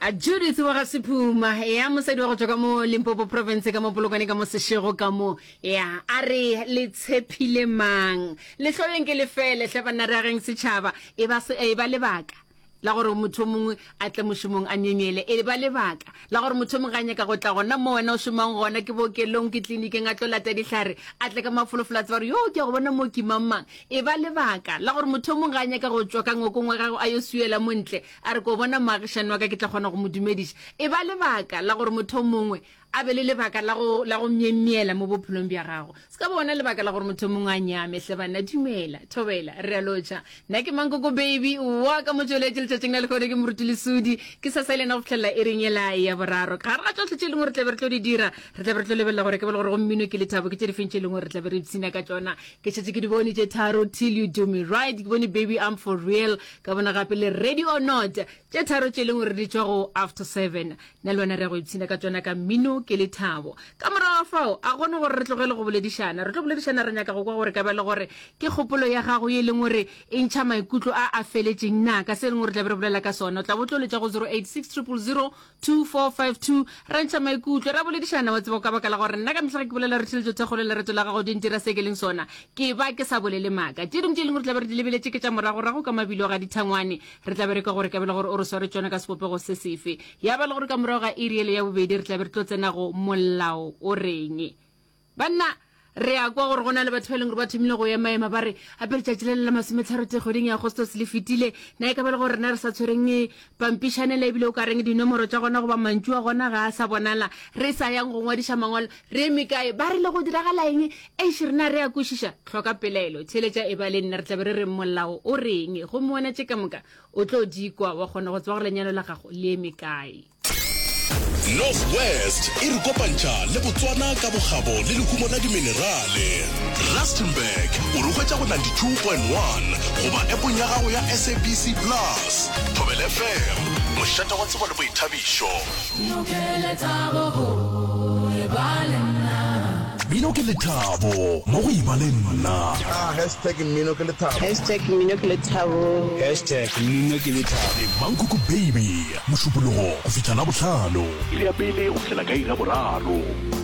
a Judith wa ga Sephuma ya mosadi wa go tswa ka mo Limpopo province ka mo Polokwane ka mo Seshego ka mo ya a re le tshepile mang le hlobeng ke le fele hle bana re reng setšhaba e ba lebaka la gore motho mongwe a tle moshomong a nyenyele e ba lebaka la gore motho mongwe ga nyaka go tla gona mo wena o shomang gona ke bokelong ke cliniceng a tlo lata dihlare a tle ka mafolofolo a tsa gore yo ke go bona mo ke mamang e ba lebaka la gore motho mongwe ga nyaka go tswa ka ngokongwe ga a yo suela montle a re go bona maagišane wa ka ke tla kgona go modumediša e ba lebaka la gore motho mongwe a be le lebaka la go myemiela mo bophelong bja gago se ka bona lebaka la gore motho mongwe a nyame hle bana dumela thobela re a lotšha nna ke Mankoko baby wa ka motsweletse letšatšing la lekgone ke moruti lesudi ke sa saelena go fitlhelela e reng ela ya boraro ka ga tsotlhe tše leng gore re tlabe re tlo di dira re tlabe re tlo lebelela gore ke bele gore go mmino ke lethabo ke tše difeng tše leng gore re tlabe re ipsina ka tsona ke šetse ke di bone tše tharo till you do me right ke bone baby I'm for real ka bona gape le ready or not tše tharo tše leng gore di tšwa go after 7 nna le wena re go ipsina ka tsona ka mmino ke lethabo ka morago fao a gone gore re tlogele go boledišana re tlo boledišana re nyaka go kwa gore ka bele gore ke kgopolo ya gago ye leng gore e ntšha maikutlo a feletšeng na ka se leng gore tlabe re bolela ka sona o tla bo tloletša go 0860002452 ra ntšha maikutlo ra boledišana wa tseba ka baka la gore nna ka mehla ke bolela re tšheletšo thekgolo lerato la gago di ntira se ke leng sona ke ba ke sa bolele maaka tše dingwe tše leng gore tlabe re di lebeletše ke tša moragorago ka mabilo ga dithangwane re tlabe re ka gore ka bele gore o re sware tsona ka sepopego se sefe ya ba le gore ka morago ga iriele ya bobedi re tlabe re tlo tsena go molao o reng banna re a kwa gore gona le batho ba leng gore ba thomile go ema ba re ape letšatši le la masometshwarete kgweding ya agostos le fetile na e ka bele gore rena re sa tshwereng pampišane le ebile o ka reng dinomoro tša gona goba mantšu a gona ga a sa bonala re sa yang go ngwadiša mangwalo re eme kae ba re le go diragala eng eiše rena re a kwešiša tlhoka pelaelo theletša e ba le nna re tlabe re re molao o reng go mona tše ka moka o tlo dikwa wa kgona go tseba gore lenyalo la gago le eme kae Northwest e re kopantša le Botswana ka bogabo le lekumo la diminerale. Rustenburg o re hwetša go 92.1 goba appong ya gago ya SABC Plus. Thobel FM mošata wa tsebo le boithabišo. Mmino ke lethabo mo go iba le nna. #mmino ke lethabo. #mmino ke lethabo. #mmino ke lethabo. Mankoko baby mošupologo go fitlha la bohlano. Ile ya pele go fihlela ka ira boraro.